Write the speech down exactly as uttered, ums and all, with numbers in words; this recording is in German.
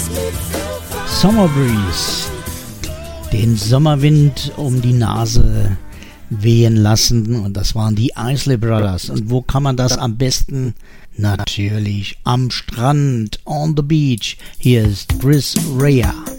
Summer Breeze, den Sommerwind um die Nase wehen lassen, und das waren die Isley Brothers. Und wo kann man das am besten? Natürlich am Strand, on the beach. Hier ist Chris Rea.